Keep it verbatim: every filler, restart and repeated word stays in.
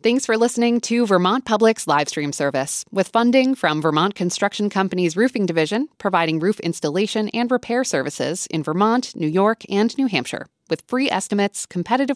Thanks for listening to Vermont Public's live stream service, with funding from Vermont Construction Company's Roofing Division, providing roof installation and repair services in Vermont, New York, and New Hampshire, with free estimates, competitive